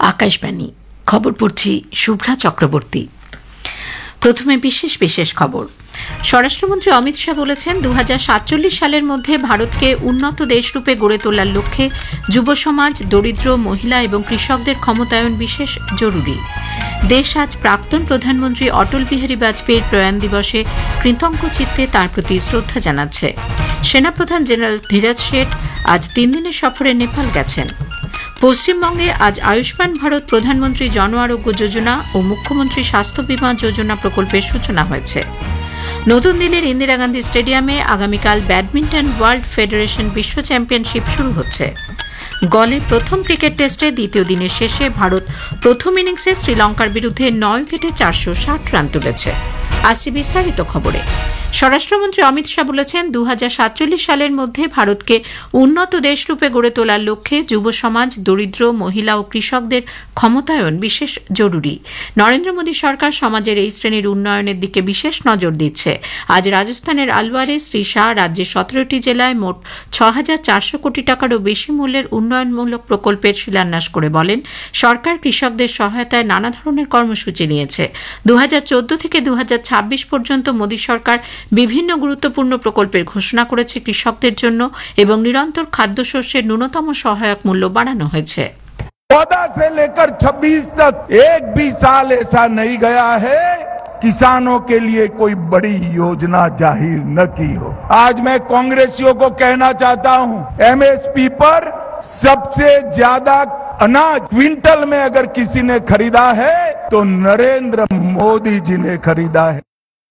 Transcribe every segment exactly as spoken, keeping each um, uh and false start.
আকাশবাণী খবর পড়ছি শুভ্রা চক্রবর্তী। প্রথমে বিশেষ বিশেষ খবর। স্বরাষ্ট্রমন্ত্রী অমিত শাহ বলেছেন, দু হাজার সাতচল্লিশ সালের মধ্যে ভারতকে উন্নত দেশরূপে গড়ে তোলার লক্ষ্যে যুব সমাজ, দরিদ্র, মহিলা এবং কৃষকদের ক্ষমতায়ন বিশেষ জরুরি। দেশ আজ প্রাক্তন প্রধানমন্ত্রী অটল বিহারী বাজপেয়ীর প্রয়াণ দিবসে কৃতজ্ঞ চিত্তে তাঁর প্রতি শ্রদ্ধা জানাচ্ছে। সেনাপ্রধান জেনারেল ধীরাজ শেঠ আজ তিন দিনের সফরে নেপাল গেছেন। পশ্চিমবঙ্গে আজ আয়ুষ্মান ভারত প্রধানমন্ত্রী জন আরোগ্য যোজনা ও মুখ্যমন্ত্রী স্বাস্থ্য বীমা যোজনা প্রকল্পের সূচনা হয়েছে। নতুন দিল্লির ইন্দিরা গান্ধী স্টেডিয়ামে আগামীকাল ব্যাডমিন্টন ওয়ার্ল্ড ফেডারেশন বিশ্ব চ্যাম্পিয়নশিপ শুরু হচ্ছে। গলে প্রথম ক্রিকেট টেস্টে দ্বিতীয় দিনের শেষে ভারত প্রথম ইনিংসে শ্রীলঙ্কার বিরুদ্ধে নয় উইকেটে চারশো ষাট রান তুলেছে। আসছে বিস্তারিত খবরে। স্বরাষ্ট্রমন্ত্রী অমিত শাহ বলেছেন, দু হাজার সাতচল্লিশ সালের মধ্যে ভারতকে উন্নত দেশরূপে গড়ে তোলার লক্ষ্যে যুব সমাজ, দরিদ্র, মহিলা ও কৃষকদের ক্ষমতায়ন বিশেষ জরুরি। নরেন্দ্র মোদী সরকার সমাজের এই শ্রেণীর উন্নয়নের দিকে বিশেষ নজর দিচ্ছে। আজ রাজস্থানের আলওয়ারে শ্রী শাহ রাজ্যের সতেরোটি জেলায় মোট ছ হাজার চারশো কোটি টাকারও বেশি মূল্যের উন্নয়নমূলক প্রকল্পের শিলান্যাস করে বলেন, সরকার কৃষকদের সহায়তায় নানা ধরনের কর্মসূচি নিয়েছে। দু হাজার চোদ্দ থেকে দু হাজার ছাব্বিশ পর্যন্ত মোদী সরকার বিভিন্ন গুরুত্বপূর্ণ প্রকল্পের ঘোষণা করেছে কৃষকদের জন্য এবং নিরন্তর খাদ্যশস্যের ন্যূনতম সহায়ক মূল্য বাড়ানো হয়েছে। चौदह से लेकर छब्बीस तक एक भी साल ऐसा नहीं गया है किसानों के लिए कोई बड़ी योजना जाहिर न की हो। आज मैं कांग्रेसियों को कहना चाहता हूं, एमएसपी पर सबसे ज्यादा अनाज क्विंटल में अगर किसी ने खरीदा है तो नरेंद्र मोदी जी ने खरीदा है।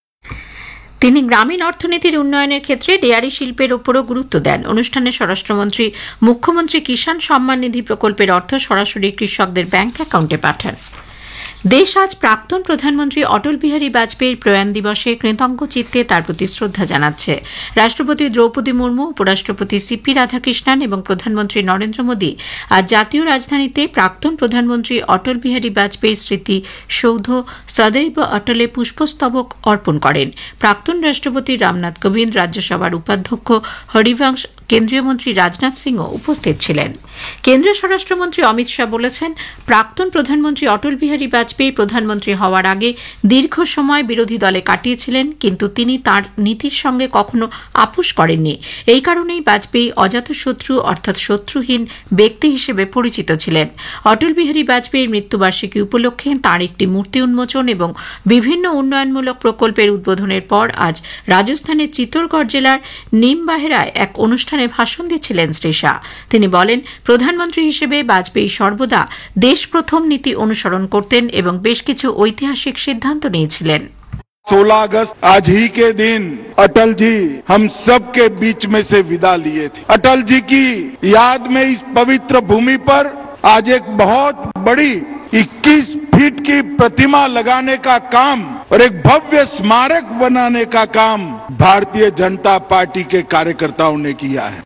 তিনি গ্রামীণ অর্থনীতির উন্নয়নের ক্ষেত্রে ডেয়ারি শিল্পের ওপরও গুরুত্ব দেন। অনুষ্ঠানে স্বরাষ্ট্রমন্ত্রী মুখ্যমন্ত্রী কিষাণ সম্মান নিধি প্রকল্পের অর্থ সরাসরি কৃষকদের ব্যাংক অ্যাকাউন্টে পাঠান। দেশ আজ প্রাক্তন প্রধানমন্ত্রী অটল বিহারী বাজপেয়ীর প্রয়াণ দিবসে কৃতজ্ঞ চিত্তে তার প্রতি শ্রদ্ধা জানাচ্ছে। রাষ্ট্রপতি দ্রৌপদী মুর্মু, উপরাষ্ট্রপতি সিপি রাধাকৃষ্ণন এবং প্রধানমন্ত্রী নরেন্দ্র মোদী আজ জাতীয় রাজধানীতে প্রাক্তন প্রধানমন্ত্রী অটল বিহারী বাজপেয়ীর স্মৃতি সৌধ সদৈব অটলে পুষ্পস্তবক অর্পণ করেন। প্রাক্তন রাষ্ট্রপতি রামনাথ কোবিন্দ, রাজ্যসভার উপাধ্যক্ষ হরিবংশ, কেন্দ্রীয় মন্ত্রী রাজনাথ সিংও উপস্থিত ছিলেন। কেন্দ্রীয় স্বরাষ্ট্রমন্ত্রী অমিত শাহ বলেছেন, প্রাক্তন প্রধানমন্ত্রী অটল বিহারী বাজপেয়ী প্রধানমন্ত্রী হওয়ার আগে দীর্ঘ সময় বিরোধী দলে কাটিয়েছিলেন, কিন্তু তিনি তার নীতির সঙ্গে কখনো আপোষ করেননি। এই কারণেই বাজপেয়ী অজাতশত্রু অর্থাৎ শত্রুহীন ব্যক্তি হিসেবে পরিচিত ছিলেন। অটল বিহারী বাজপেয়ীর মৃত্যুবার্ষিকী উপলক্ষে তাঁর একটি মূর্তি উন্মোচন এবং বিভিন্ন উন্নয়নমূলক প্রকল্পের উদ্বোধনের পর আজ রাজস্থানের চিত্তরগড় জেলার নিমবাহেরায় এক অনুষ্ঠানে ভাষণ দিচ্ছিলেন শ্রী শাহ। তিনি বলেন, প্রধানমন্ত্রী হিসেবে বাজপেয়ী সর্বদা দেশ প্রথম নীতি অনুসরণ করতেন এবং বেশ কিছু ঐতিহাসিক সিদ্ধান্ত নিয়েছিলেন। सोलह अगस्त आज ही के दिन अटल जी हम सब के बीच में से विदा लिए थे। अटल जी की याद में इस पवित्र भूमि पर आज एक बहुत बड़ी इक्कीस फीट की प्रतिमा लगाने का काम और एक भव्य स्मारक बनाने का काम भारतीय जनता पार्टी के कार्यकर्ताओं ने किया है।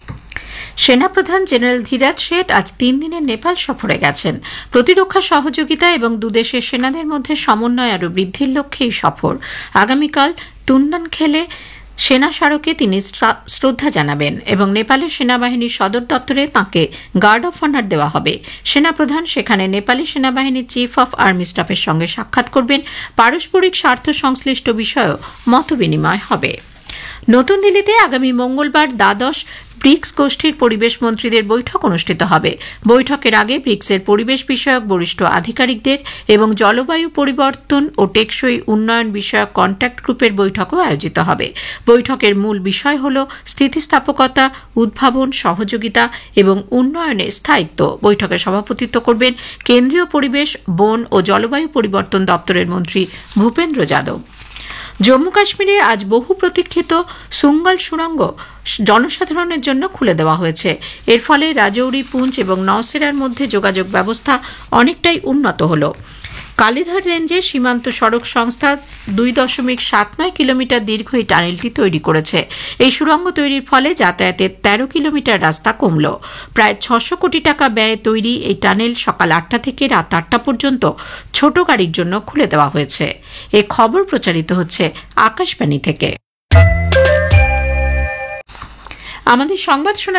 সেনাপ্রধান জেনারেল ধীরাজ শেঠ আজ তিন দিনের নেপাল সফরে গেছেন। প্রতিরক্ষা সহযোগিতা এবং দুদেশের সেনাদের মধ্যে সমন্বয় আরও বৃদ্ধির লক্ষ্যে এই সফর। আগামীকাল তুন্ডানখেলে সেনা স্মারকে তিনি শ্রদ্ধা জানাবেন এবং নেপালের সেনাবাহিনীর সদর দপ্তরে তাঁকে গার্ড অফ অনার দেওয়া হবে। সেনাপ্রধান সেখানে নেপালি সেনাবাহিনীর চিফ অফ আর্মি স্টাফের সঙ্গে সাক্ষাৎ করবেন। পারস্পরিক স্বার্থ সংশ্লিষ্ট বিষয়েও মতবিনিময় হবে। নতুন দিল্লিতে আগামী মঙ্গলবার দ্বাদশ ব্রিক্স গোষ্ঠীর পরিবেশ মন্ত্রীদের বৈঠক অনুষ্ঠিত হবে। বৈঠকের আগে ব্রিক্সের পরিবেশ বিষয়ক বরিষ্ঠ আধিকারিকদের এবং জলবায়ু পরিবর্তন ও টেকসই উন্নয়ন বিষয়ক কন্ট্যাক্ট গ্রুপের বৈঠকও আয়োজিত হবে। বৈঠকের মূল বিষয় হল স্থিতিস্থাপকতা, উদ্ভাবন, সহযোগিতা এবং উন্নয়নের স্থায়িত্ব। বৈঠকে সভাপতিত্ব করবেন কেন্দ্রীয় পরিবেশ, বন ও জলবায়ু পরিবর্তন দপ্তরের মন্ত্রী ভূপেন্দ্র যাদব। জম্মু কাশ্মীরে আজ বহু প্রতীক্ষিত সুঙ্গল সুড়ঙ্গ জনসাধারণের জন্য খুলে দেওয়া হয়েছে। এর ফলে রাজৌরি, পুঞ্চ এবং নওশেরার মধ্যে যোগাযোগ ব্যবস্থা অনেকটাই উন্নত হল। কালিধার রেঞ্জে সীমান্ত সড়ক সংস্থা দুই দশমিক সাত নয় কিলোমিটার দীর্ঘ এই টানেলটি তৈরি করেছে। এই সুড়ঙ্গ তৈরির ফলে যাতায়াতের তেরো কিলোমিটার রাস্তা কমল। প্রায় ছশো কোটি টাকা ব্যয়ে তৈরি এই টানেল সকাল আটটা থেকে রাত আটটা পর্যন্ত ছোট গাড়ির জন্য খুলে দেওয়া হয়েছে। এ খবর প্রচারিত হচ্ছে আকাশবাণী থেকে। আমাদের সংবাদ শোনা